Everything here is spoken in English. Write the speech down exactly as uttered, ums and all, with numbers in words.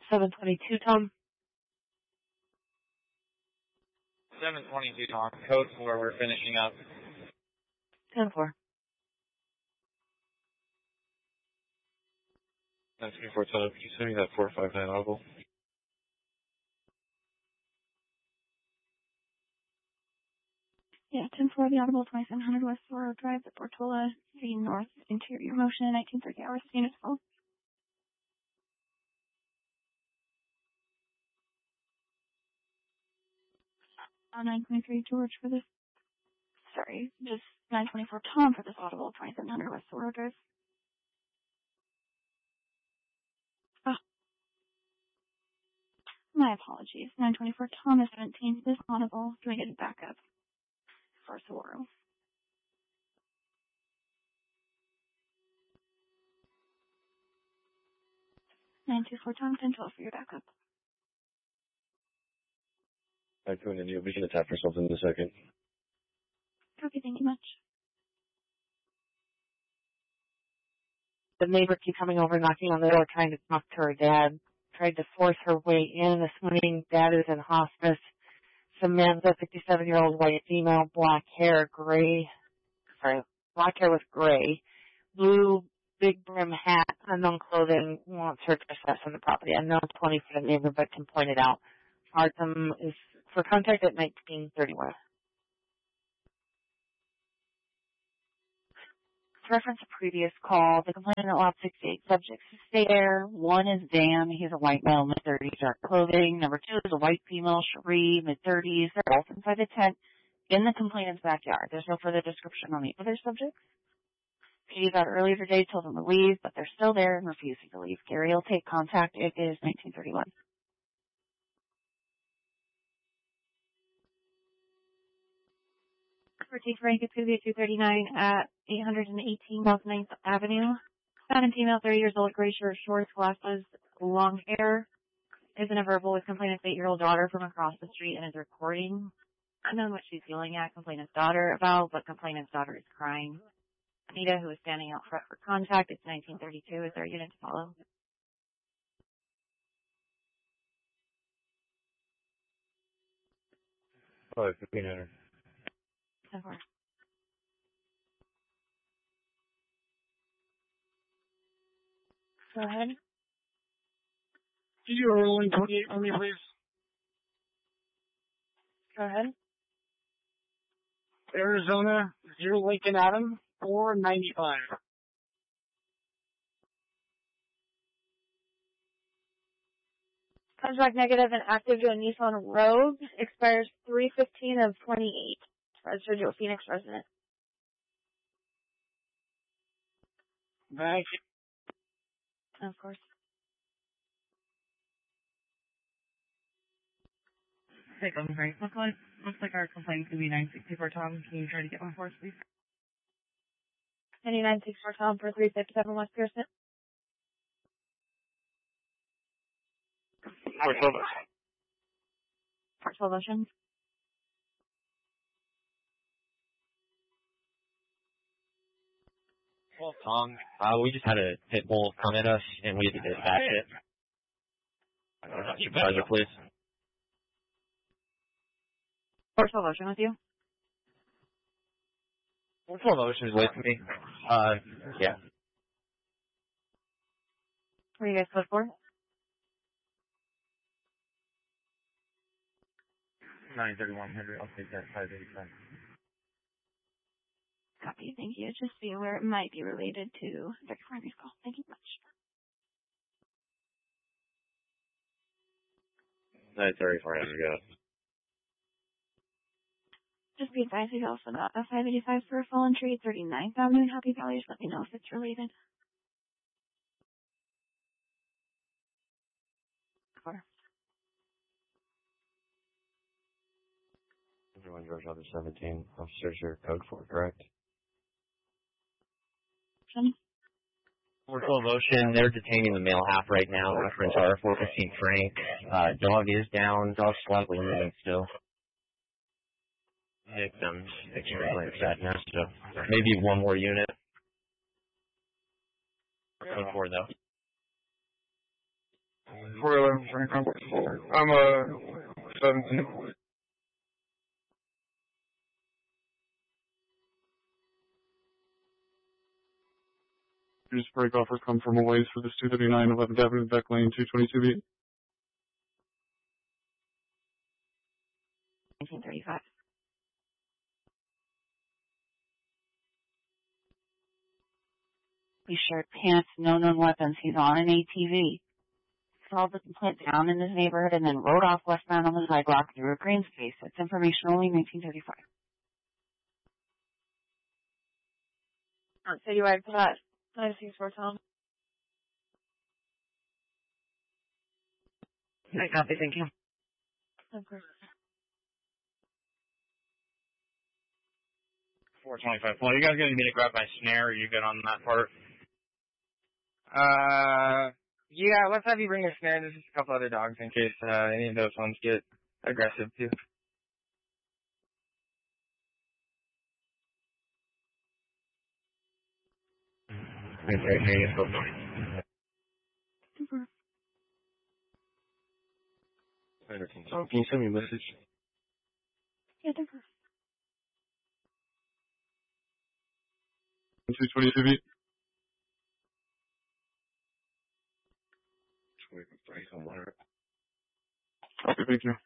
seven twenty-two, Tom. seven twenty-two, Tom. Code four, we're finishing up. ten four. nine twenty-four, Tom. Can you send me that four five nine audible? Yeah, ten four, the audible, twenty-seven hundred West Sorrow Drive, the Portola, the North Interior Motion, nineteen thirty hours, unit full. Uh, nine twenty-three, George for this, sorry, just nine twenty-four, Tom for this audible, twenty-seven hundred West Sorrow Drive. Oh. My apologies, nine twenty-four, Tom is seventeen, this audible, doing it backup for Sorrow. nine two four, Tom, ten twelve for your backup. I'm going in. We can attack ourselves in a second. Okay, thank you much. The neighbor keeps coming over, knocking on the door, trying to talk to her dad. Tried to force her way in this morning. Dad is in hospice. Samantha, fifty-seven-year-old white female, black hair, gray. Sorry, black hair with gray. Blue, big brim hat, unknown clothing, wants her trespass on the property. Unknown twenty for the neighbor, but can point it out. Arkham is for contact at nineteen thirty-one. To reference a previous call, the complainant allowed sixty-eight subjects to stay there. One is Dan. He's a white male, mid thirties, dark clothing. Number two is a white female, Cherie, mid thirties. They're both inside the tent in the complainant's backyard. There's no further description on the other subjects. P D's out earlier today, told them to leave, but they're still there and refusing to leave. Gary will take contact. It is nineteen thirty-one. For T. Frank, it's going to be a two thirty-nine at eight eighteen North ninth Avenue. Found a female, thirty years old, gray shirt, shorts, glasses, long hair. Is in a verbal with complainant's eight-year-old daughter from across the street and is recording. Unknown what she's yelling at complainant's daughter about, but complainant's daughter is crying. Anita, who is standing out front for contact, it's nineteen thirty-two. Is there a unit to follow? Oh, fifteen hundred. ten four. Go ahead. Can you do a rolling twenty-eight on me, please? Go ahead. Arizona, zero Lincoln Adam, four ninety-five. Contract negative and active to a Nissan Rogue. Expires three fifteen of twenty-eight. Registered to a Phoenix resident. Thank you. Of course. Take on right. Looks like, looks like our complaint could be nine sixty-four, Tom. Can you try to get one for us, please? nine sixty-four, Tom, for three fifty-seven West Pearson. Port twelve Ocean. Port twelve Ocean. Well, Tom, uh, we just had a pit bull come at us, and we had to dispatch it. I don't know if you pleasure, please. Port twelve Ocean with you. Port twelve Ocean is with me. Uh, yeah. Where are you guys code for? nine thirty-one hundred, I'll take that five eighty-five. Copy, thank you. Just be aware it might be related to Victor Farley's call. Thank you much. nine thirty-four hundred, go. Just be advised, we've also got a five eighty-five for a fallen tree at thirty-ninth Avenue in Happy Valley. Just let me know if it's related. Four. Everyone, George, other seventeen. Officers are code four, correct? Port twelve Ocean, they're detaining the male half right now. Reference R four fifteen Frank. Uh, dog is down. Dog's slightly moving still. Victims extremely upset now, so maybe one more unit. Code four, though. four eleven Frank. I'm uh seventeen. Just break offer come from a ways for this two thirty-nine eleventh Avenue, Beck Lane, two twenty-two B. nineteen thirty-five. He shared pants, no known weapons. He's on an A T V. Called the complaint down in his neighborhood and then rode off westbound on the sidewalk through a green space. That's information only nineteen thirty-five. Alright, so you ride for that nine six four Tom. I copy, thank you. Of course. four twenty-five. Well, you guys gonna need me to grab my snare? Are you good on that part? Uh, yeah, let's have you bring your snare. There's just a couple other dogs in case uh, any of those ones get aggressive too. Okay, here you go. So can you send me a message? Yeah, different. two twenty-two B. Okay, thank you.